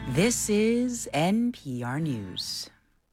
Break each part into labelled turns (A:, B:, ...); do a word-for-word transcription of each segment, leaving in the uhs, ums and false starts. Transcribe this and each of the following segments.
A: This is N P R News.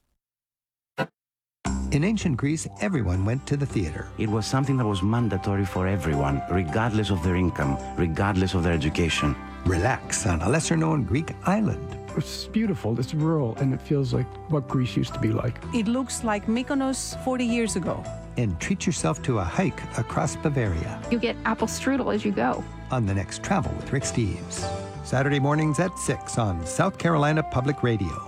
B: In ancient Greece, everyone went to the theater.
C: It was something that was mandatory for everyone, regardless of their income, regardless of their education.
B: Relax on a lesser-known Greek island.
D: It's beautiful, it's rural, and it feels like what Greece used to be like.
E: It looks like Mykonos forty years ago.
B: And treat yourself to a hike across Bavaria.
F: You get apple strudel as you go.
B: On the next Travel with Rick Steves. Saturday mornings at six on South Carolina Public Radio.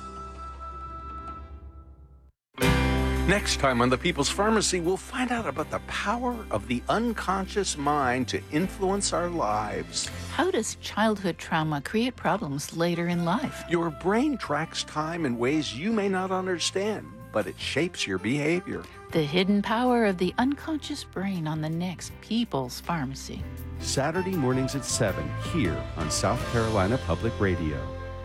G: Next time on The People's Pharmacy, we'll find out about the power of the unconscious mind to influence our lives.
H: How does childhood trauma create problems later in life?
G: Your brain tracks time in ways you may not understand, but it shapes your behavior.
H: The hidden power of the unconscious brain on the next People's Pharmacy.
I: Saturday mornings at seven, here on South Carolina Public Radio.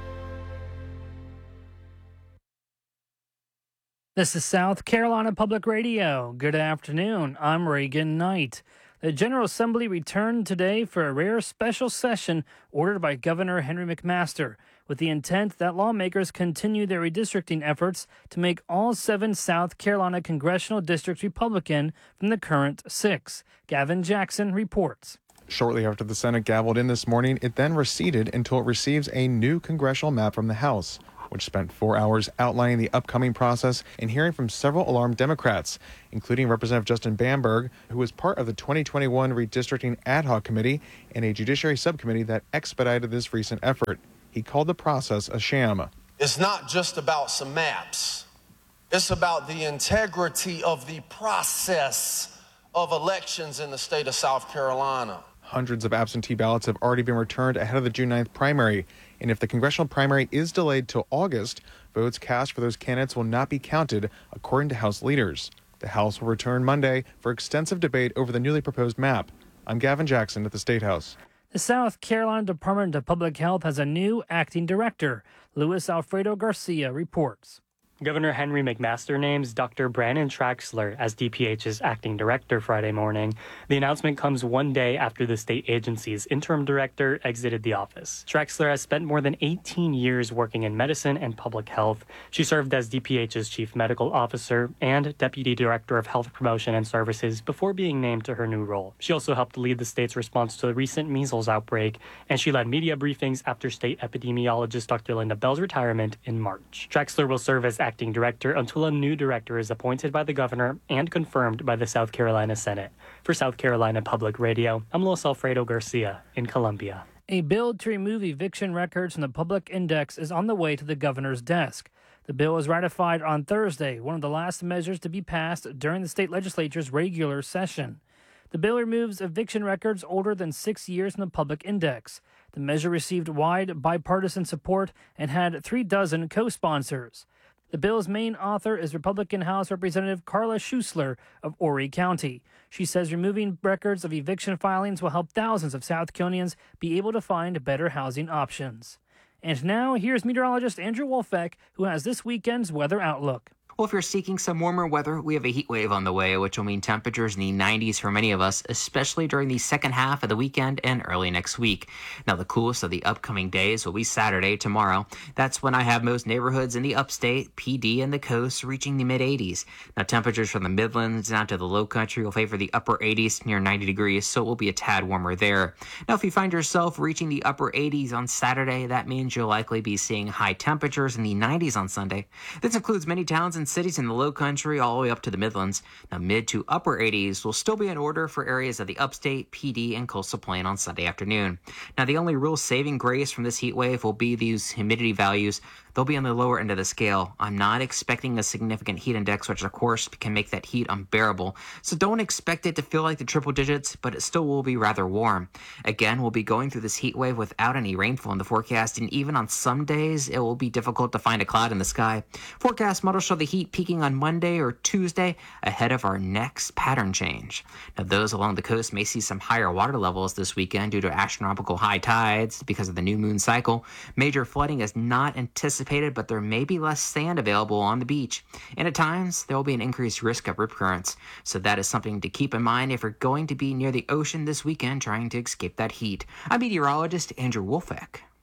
J: This is South Carolina Public Radio. Good afternoon. I'm Reagan Knight. The General Assembly returned today for a rare special session ordered by Governor Henry McMaster, with the intent that lawmakers continue their redistricting efforts to make all seven South Carolina congressional districts Republican from the current six. Gavin Jackson reports.
K: Shortly after the Senate gavelled in this morning, it then receded until it receives a new congressional map from the House, which spent four hours outlining the upcoming process and hearing from several alarmed Democrats, including Representative Justin Bamberg, who was part of the twenty twenty-one Redistricting Ad Hoc Committee and a Judiciary Subcommittee that expedited this recent effort. He called the process a sham.
L: It's not just about some maps. It's about the integrity of the process of elections in the state of South Carolina.
K: Hundreds of absentee ballots have already been returned ahead of the June ninth primary, and if the congressional primary is delayed till August, votes cast for those candidates will not be counted, according to House leaders. The House will return Monday for extensive debate over the newly proposed map. I'm Gavin Jackson at the State House.
J: The South Carolina Department of Public Health has a new acting director. Luis Alfredo Garcia reports.
M: Governor Henry McMaster names Doctor Brandon Traxler as D P H's acting director Friday morning. The announcement comes one day after the state agency's interim director exited the office. Traxler has spent more than eighteen years working in medicine and public health. She served as D P H's chief medical officer and deputy director of health promotion and services before being named to her new role. She also helped lead the state's response to the recent measles outbreak, and she led media briefings after state epidemiologist Doctor Linda Bell's retirement in March. Traxler will serve as acting director until a new director is appointed by the governor and confirmed by the South Carolina Senate. For South Carolina Public Radio, I'm Luis Alfredo Garcia in Columbia.
J: A bill to remove eviction records from the public index is on the way to the governor's desk. The bill was ratified on Thursday, one of the last measures to be passed during the state legislature's regular session. The bill removes eviction records older than six years from the public index. The measure received wide bipartisan support and had three dozen co-sponsors. The bill's main author is Republican House Representative Carla Schuessler of Horry County. She says removing records of eviction filings will help thousands of South Carolinians be able to find better housing options. And now, here's meteorologist Andrew Wolfeck, who has this weekend's weather outlook.
N: Well, if you're seeking some warmer weather, we have a heat wave on the way, which will mean temperatures in the nineties for many of us, especially during the second half of the weekend and early next week. Now, the coolest of the upcoming days will be Saturday, tomorrow. That's when I have most neighborhoods in the upstate, P D, and the coast reaching the mid-eighties. Now, temperatures from the Midlands down to the low country will favor the upper eighties, near ninety degrees, so it will be a tad warmer there. Now, if you find yourself reaching the upper eighties on Saturday, that means you'll likely be seeing high temperatures in the nineties on Sunday. This includes many towns and cities in the low country all the way up to the Midlands. Now, mid to upper eighties will still be in order for areas of the upstate, P D, and coastal plain on Sunday afternoon. Now, the only real saving grace from this heat wave will be these humidity values. They'll be on the lower end of the scale. I'm not expecting a significant heat index, which of course can make that heat unbearable. So don't expect it to feel like the triple digits, but it still will be rather warm. Again, we'll be going through this heat wave without any rainfall in the forecast, and even on some days, it will be difficult to find a cloud in the sky. Forecast models show the heat peaking on Monday or Tuesday ahead of our next pattern change. Now, those along the coast may see some higher water levels this weekend due to astronomical high tides because of the new moon cycle. Major flooding is not anticipated, but there may be less sand available on the beach. And at times, there will be an increased risk of rip currents. So that is something to keep in mind if you're going to be near the ocean this weekend trying to escape that heat. I'm meteorologist Andrew Wolfeck.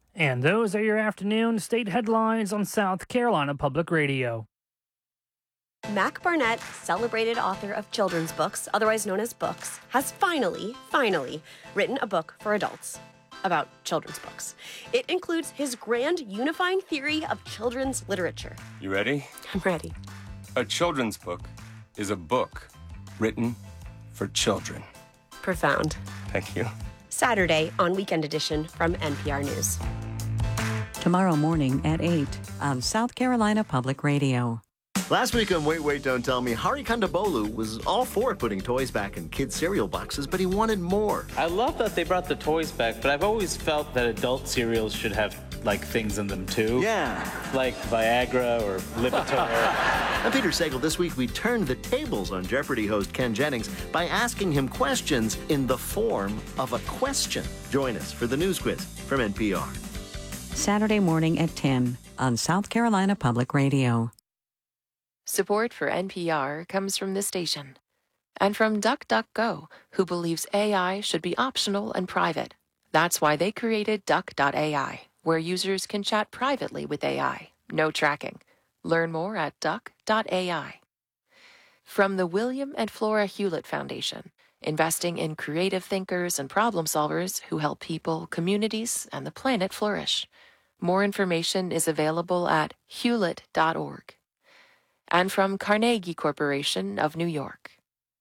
J: And those are your afternoon state headlines on South Carolina Public Radio.
O: Mac Barnett, celebrated author of children's books, otherwise known as books, has finally, finally written a book for adults about children's books. It includes his grand unifying theory of children's literature.
P: You ready?
O: I'm ready.
P: A children's book is a book written for children.
O: Profound.
P: Thank you.
O: Saturday on Weekend Edition from N P R News.
A: Tomorrow morning at eight on South Carolina Public Radio.
Q: Last week on Wait, Wait, Don't Tell Me, Hari Kondabolu was all for putting toys back in kids' cereal boxes, but he wanted more.
R: I love that they brought the toys back, but I've always felt that adult cereals should have, like, things in them, too.
Q: Yeah.
R: Like Viagra or Lipitor.
Q: I'm Peter Sagal. This week, we turned the tables on Jeopardy host Ken Jennings by asking him questions in the form of a question. Join us for the news quiz from N P R.
A: Saturday morning at ten on South Carolina Public Radio.
S: Support for N P R comes from this station and from DuckDuckGo, who believes A I should be optional and private. That's why they created Duck dot A I, where users can chat privately with A I. No tracking. Learn more at Duck dot A I. From the William and Flora Hewlett Foundation, investing in creative thinkers and problem solvers who help people, communities, and the planet flourish. More information is available at hewlett dot org. And from Carnegie Corporation of New York.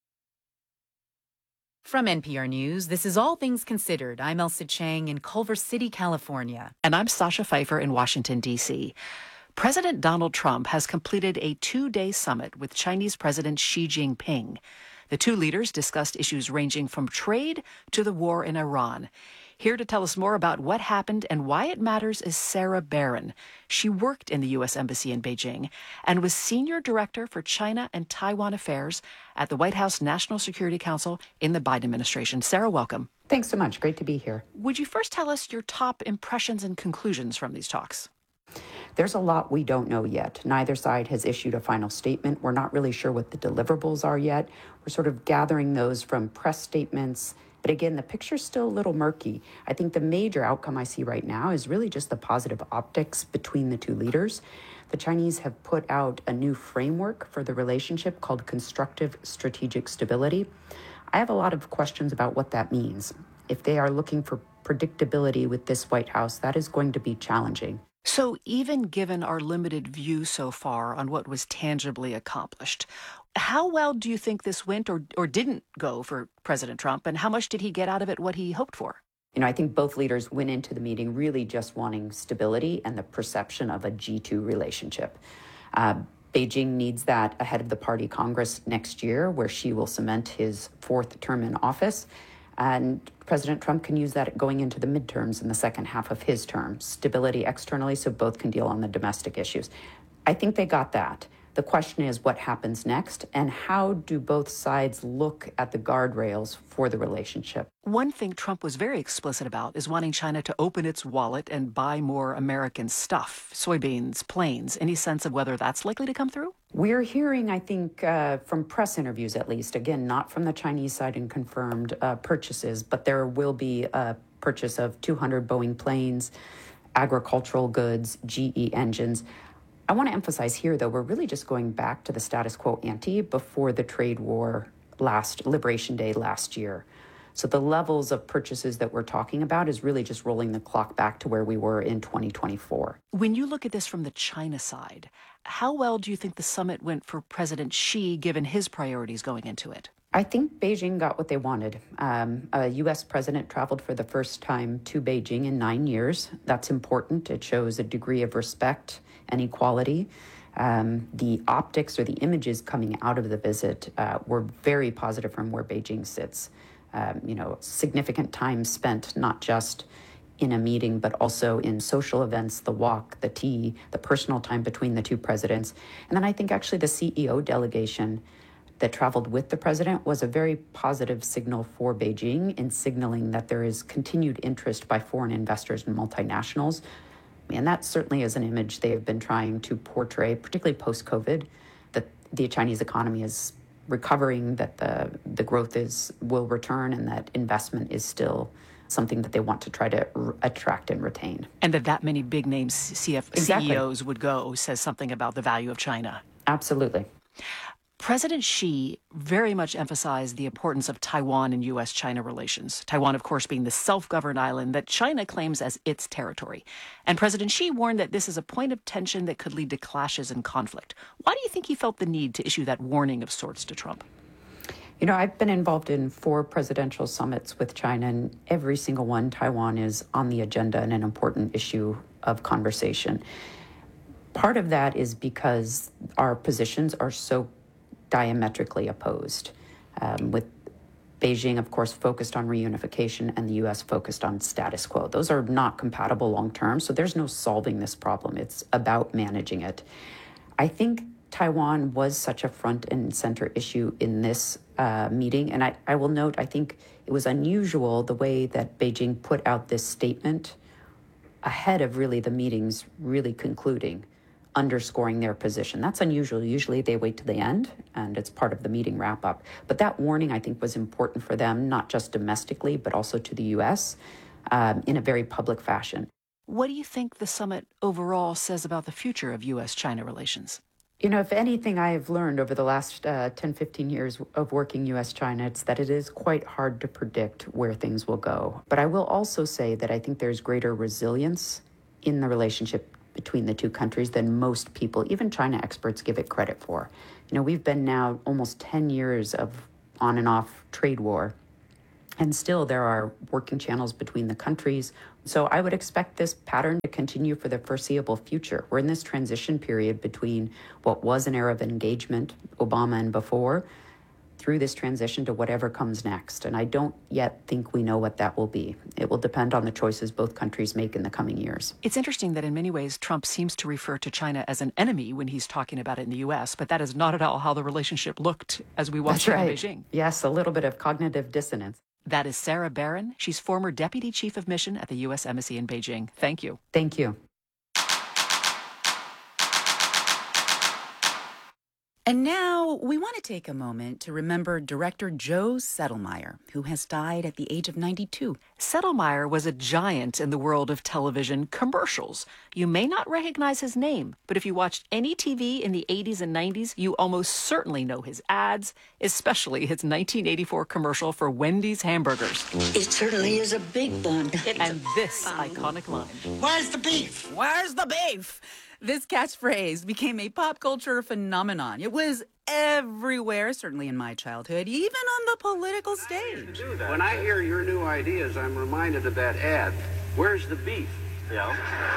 T: From N P R News, this is All Things Considered. I'm Elsa Chang in Culver City, California.
U: And I'm Sasha Pfeiffer in Washington, D C President Donald Trump has completed a two-day summit with Chinese President Xi Jinping. The two leaders discussed issues ranging from trade to the war in Iran. Here to tell us more about what happened and why it matters is Sarah Barron. She worked in the U S Embassy in Beijing and was Senior Director for China and Taiwan Affairs at the White House National Security Council in the Biden administration. Sarah, welcome.
V: Thanks so much. Great to be here.
U: Would you first tell us your top impressions and conclusions from these talks?
V: There's a lot we don't know yet. Neither side has issued a final statement. We're not really sure what the deliverables are yet. We're sort of gathering those from press statements. But again, the picture's still a little murky. I think the major outcome I see right now is really just the positive optics between the two leaders. The Chinese have put out a new framework for the relationship called Constructive Strategic Stability. I have a lot of questions about what that means. If they are looking for predictability with this White House, that is going to be challenging.
U: So even given our limited view so far on what was tangibly accomplished, how well do you think this went or, or didn't go for President Trump, and how much did he get out of it what he hoped for?
V: You know, I think both leaders went into the meeting really just wanting stability and the perception of a G two relationship. Uh, Beijing needs that ahead of the Party Congress next year, where Xi will cement his fourth term in office. And President Trump can use that going into the midterms in the second half of his term. Stability externally, so both can deal on the domestic issues. I think they got that. The question is what happens next, and how do both sides look at the guardrails for the relationship?
U: One thing Trump was very explicit about is wanting China to open its wallet and buy more American stuff, soybeans, planes. Any sense of whether that's likely to come through?
V: We're hearing, I think, uh, from press interviews at least, again, not from the Chinese side in confirmed uh, purchases, but there will be a purchase of two hundred Boeing planes, agricultural goods, G E engines. I want to emphasize here, though, we're really just going back to the status quo ante before the trade war last Liberation Day last year. So the levels of purchases that we're talking about is really just rolling the clock back to where we were in twenty twenty-four.
U: When you look at this from the China side, how well do you think the summit went for President Xi, given his priorities going into it?
V: I think Beijing got what they wanted. Um, a U S president traveled for the first time to Beijing in nine years. That's important. It shows a degree of respect and equality. Um, the optics or the images coming out of the visit uh, were very positive from where Beijing sits. Um, you know, significant time spent not just in a meeting, but also in social events, the walk, the tea, the personal time between the two presidents. And then I think actually the C E O delegation that traveled with the president was a very positive signal for Beijing in signaling that there is continued interest by foreign investors and multinationals. And that certainly is an image they have been trying to portray, particularly post-COVID, that the Chinese economy is recovering, that the, the growth is will return, and that investment is still something that they want to try to r- attract and retain.
U: And that that many big names C F-
V: Exactly.
U: C E Os would go says something about the value of China.
V: Absolutely.
U: President Xi very much emphasized the importance of Taiwan and U S China relations. Taiwan, of course, being the self-governed island that China claims as its territory. And President Xi warned that this is a point of tension that could lead to clashes and conflict. Why do you think he felt the need to issue that warning of sorts to Trump?
V: You know, I've been involved in four presidential summits with China, and every single one, Taiwan is on the agenda and an important issue of conversation. Part of that is because our positions are so diametrically opposed, um, with Beijing, of course, focused on reunification and the U S focused on status quo. Those are not compatible long term, so there's no solving this problem. It's about managing it. I think Taiwan was such a front and center issue in this uh, meeting, and I, I will note, I think it was unusual the way that Beijing put out this statement ahead of really the meetings really concluding, underscoring their position. That's unusual. Usually they wait to the end and it's part of the meeting wrap up. But that warning, I think, was important for them, not just domestically, but also to the U S um, in a very public fashion.
U: What do you think the summit overall says about the future of U S China relations?
V: You know, if anything I have learned over the last uh, ten, fifteen years of working U S China, it's that it is quite hard to predict where things will go. But I will also say that I think there's greater resilience in the relationship between the two countries than most people, even China experts, give it credit for. You know, we've been now almost ten years of on and off trade war, and still there are working channels between the countries. So I would expect this pattern to continue for the foreseeable future. We're in this transition period between what was an era of engagement, Obama and before, through this transition to whatever comes next. And I don't yet think we know what that will be. It will depend on the choices both countries make in the coming years.
U: It's interesting that in many ways, Trump seems to refer to China as an enemy when he's talking about it in the U S, but that is not at all how the relationship looked as we watched it in Beijing.
V: Yes, a little bit of cognitive dissonance.
U: That is Sarah Barron. She's former Deputy Chief of Mission at the U S Embassy in Beijing. Thank you.
V: Thank you.
T: And now we want to take a moment to remember director Joe Settlemeyer, who has died at the age of ninety-two.
U: Settlemeyer was a giant in the world of television commercials. You may not recognize his name, but if you watched any T V in the eighties and nineties, you almost certainly know his ads, especially his nineteen eighty-four commercial for Wendy's hamburgers.
C: It certainly is a big bun.
U: And this iconic line.
C: Where's the beef?
T: Where's the beef? This catchphrase became a pop culture phenomenon. It was everywhere, certainly in my childhood, even on the political stage.
D: When I hear your new ideas, I'm reminded of that ad. Where's the beef? Yeah.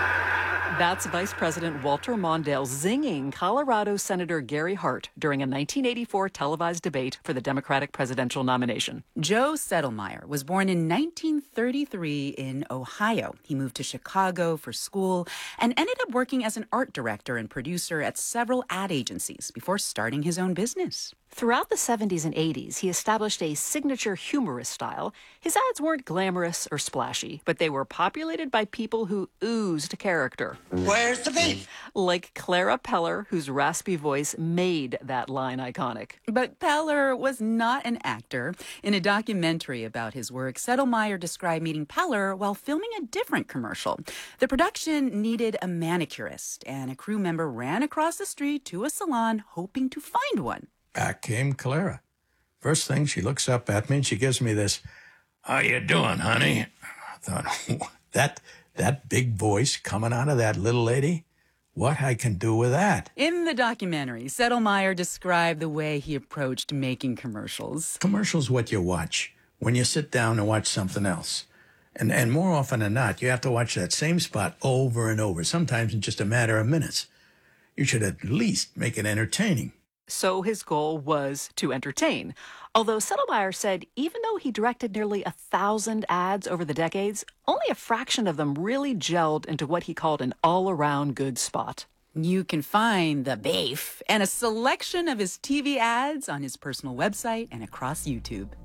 U: That's Vice President Walter Mondale zinging Colorado Senator Gary Hart during a nineteen eighty-four televised debate for the Democratic presidential nomination.
T: Joe Settlemeyer was born in nineteen thirty-three in Ohio. He moved to Chicago for school and ended up working as an art director and producer at several ad agencies before starting his own business.
U: Throughout the seventies and eighties, he established a signature humorous style. His ads weren't glamorous or splashy, but they were populated by people who oozed character.
C: Where's the beef?
U: Like Clara Peller, whose raspy voice made that line iconic.
T: But Peller was not an actor. In a documentary about his work, Settlemeyer described meeting Peller while filming a different commercial. The production needed a manicurist, and a crew member ran across the street to a salon hoping to find one.
W: Back came Clara. First thing, she looks up at me and she gives me this, "How you doing, honey?" I thought, that that big voice coming out of that little lady? What I can do with that?
T: In the documentary, Settlemeyer described the way he approached making commercials.
W: Commercials what you watch when you sit down and watch something else. And, and more often than not, you have to watch that same spot over and over, sometimes in just a matter of minutes. You should at least make it entertaining.
U: So his goal was to entertain. Although Settlemeyer said even though he directed nearly a thousand ads over the decades, only a fraction of them really gelled into what he called an all-around good spot.
T: You can find the beef and a selection of his T V ads on his personal website and across YouTube.